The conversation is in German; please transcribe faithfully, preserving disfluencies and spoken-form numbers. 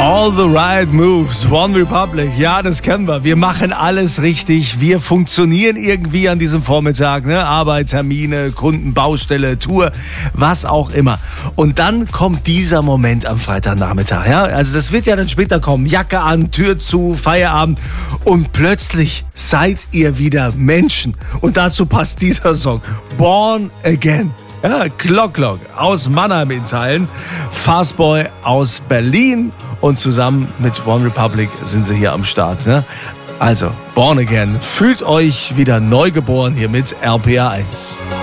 All the right moves, One Republic, ja, das kennen wir. Wir machen alles richtig, wir funktionieren irgendwie an diesem Vormittag, ne? Arbeit, Termine, Kunden, Baustelle, Tour, was auch immer. Und dann kommt dieser Moment am Freitagnachmittag, ja? Also das wird ja dann später kommen, Jacke an, Tür zu, Feierabend und plötzlich seid ihr wieder Menschen. Und dazu passt dieser Song, Born Again. Ja, Glock Glock aus Mannheim in Teilen, Fastboy aus Berlin und zusammen mit One Republic sind sie hier am Start. Ne? Also, Born Again, fühlt euch wieder neu geboren hier mit R P R eins.